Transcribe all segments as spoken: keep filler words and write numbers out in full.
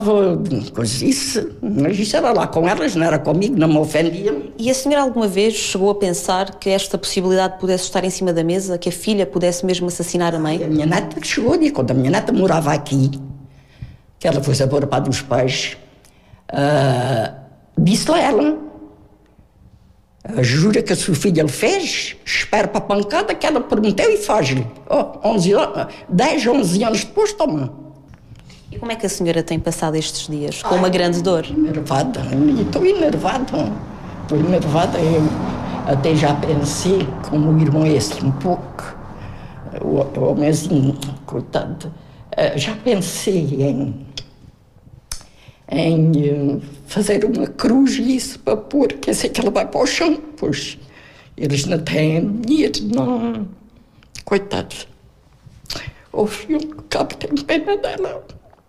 Coisa, isso, mas isso era lá com elas, não era comigo, não me ofendia. E a senhora alguma vez chegou a pensar que esta possibilidade pudesse estar em cima da mesa, que a filha pudesse mesmo assassinar a mãe? A minha neta chegou ali, quando a minha neta morava aqui, que ela foi sabor para dos pais, uh, disse-lhe a ela, uh, jura que a sua filha lhe fez, espera para a pancada que ela prometeu e faz-lhe. Oh, onze, dez, onze anos depois, toma. E como é que a senhora tem passado estes dias? Com uma grande dor? Enervada, estou enervada, estou enervada, eu até já pensei como o irmão esse um pouco, o homenzinho, coitado, já pensei em, em fazer uma cruz e isso para pôr, que eu sei que ela vai para o chão, pois eles não têm dinheiro, não, coitados. O filho, o cabo tem pena dela.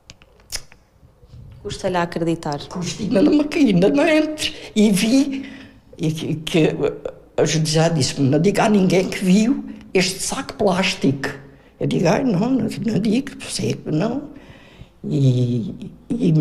Custa-lhe a acreditar? Custa, ainda não me caí, ainda não entro. E vi e que, que a juíza disse-me, não diga a ninguém que viu este saco plástico. Eu digo, ai, não, não, não digo, sei que não. E, e,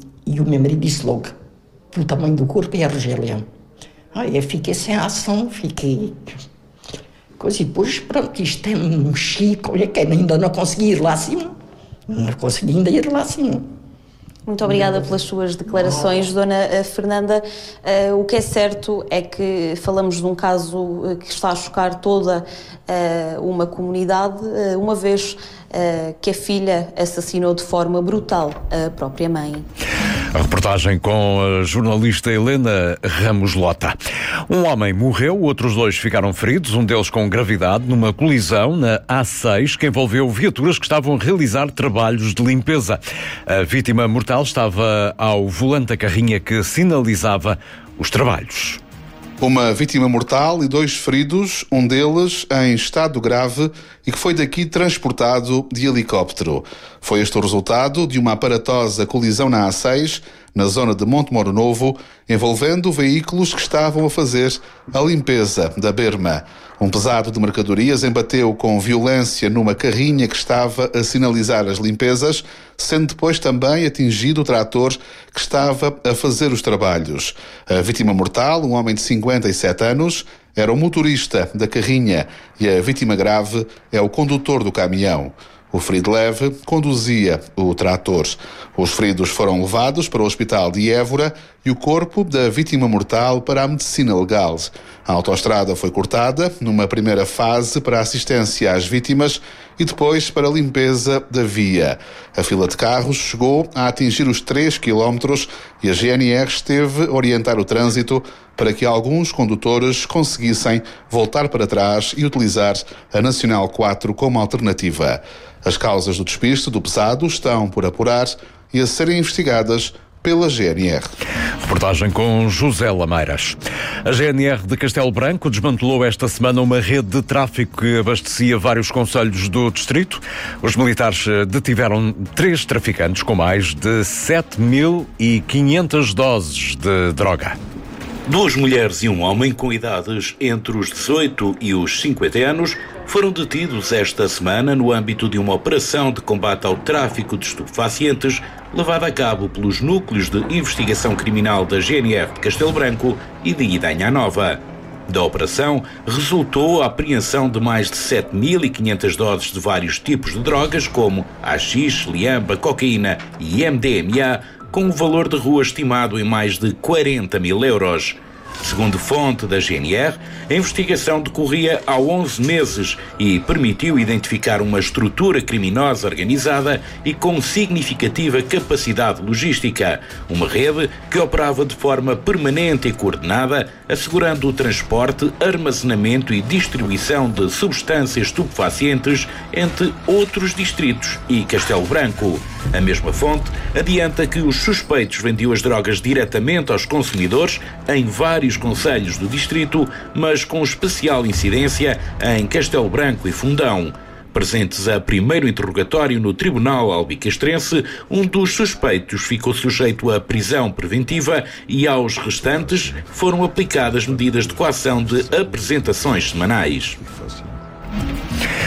e o meu marido disse logo, pelo tamanho do corpo e a Argélia. Ai, eu fiquei sem ação, fiquei... Coisa, e depois, pronto, isto é um chico, olha que ainda não consegui ir lá acima. Não consegui ainda ir lá acima. Muito obrigada pelas suas declarações, Dona Fernanda. Uh, o que é certo é que falamos de um caso que está a chocar toda uh, uma comunidade, uh, uma vez uh, que a filha assassinou de forma brutal a própria mãe. A reportagem com a jornalista Helena Ramos Lota. Um homem morreu, outros dois ficaram feridos, um deles com gravidade, numa colisão na A seis que envolveu viaturas que estavam a realizar trabalhos de limpeza. A vítima mortal estava ao volante da carrinha que sinalizava os trabalhos. Uma vítima mortal e dois feridos, um deles em estado grave e que foi daqui transportado de helicóptero. Foi este o resultado de uma aparatosa colisão na A seis, na zona de Montemoro Novo, envolvendo veículos que estavam a fazer a limpeza da berma. Um pesado de mercadorias embateu com violência numa carrinha que estava a sinalizar as limpezas, sendo depois também atingido o trator que estava a fazer os trabalhos. A vítima mortal, um homem de cinquenta e sete anos, era o motorista da carrinha e a vítima grave é o condutor do caminhão. O ferido leve conduzia o trator. Os feridos foram levados para o hospital de Évora e o corpo da vítima mortal para a medicina legal. A autoestrada foi cortada numa primeira fase para assistência às vítimas e depois para a limpeza da via. A fila de carros chegou a atingir os três quilómetros e a G N R esteve a orientar o trânsito para que alguns condutores conseguissem voltar para trás e utilizar a Nacional quatro como alternativa. As causas do despiste do pesado estão por apurar e a serem investigadas pela G N R. Reportagem com José Lameiras. A G N R de Castelo Branco desmantelou esta semana uma rede de tráfico que abastecia vários concelhos do distrito. Os militares detiveram três traficantes com mais de sete mil e quinhentas doses de droga. Duas mulheres e um homem com idades entre os dezoito e os cinquenta anos foram detidos esta semana no âmbito de uma operação de combate ao tráfico de estupefacientes levada a cabo pelos núcleos de investigação criminal da G N R de Castelo Branco e de Idanha Nova. Da operação resultou a apreensão de mais de sete mil e quinhentas doses de vários tipos de drogas como haxixe, liamba, cocaína e M D M A, com um valor de rua estimado em mais de quarenta mil euros. Segundo fonte da G N R, a investigação decorria há onze meses e permitiu identificar uma estrutura criminosa organizada e com significativa capacidade logística. Uma rede que operava de forma permanente e coordenada, assegurando o transporte, armazenamento e distribuição de substâncias estupefacientes entre outros distritos e Castelo Branco. A mesma fonte adianta que os suspeitos vendiam as drogas diretamente aos consumidores em vários concelhos do distrito, mas com especial incidência em Castelo Branco e Fundão. Presentes a primeiro interrogatório no Tribunal Albicastrense, um dos suspeitos ficou sujeito a prisão preventiva e aos restantes foram aplicadas medidas de coação de apresentações semanais.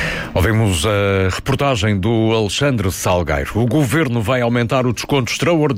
Ouvimos a reportagem do Alexandre Salgueiro. O Governo vai aumentar o desconto extraordinário